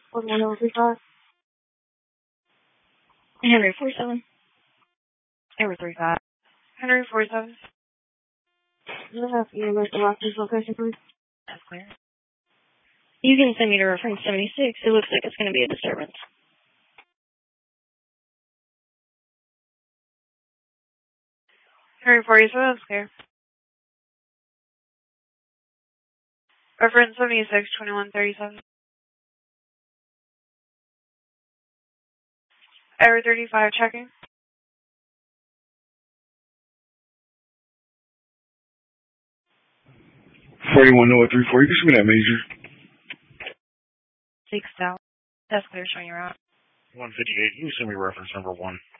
1135. Henry 47. Error 35. Henry 47. Do you have your list of officer's location, please? That's clear. You can send me to reference 76. It looks like it's going to be a disturbance. Henry 47, that's clear. Reference 76, 2137. Error 35, checking. 41034, you can send me that, Major. 6 South. That's clear, showing your route. 158, you can send me reference number 1.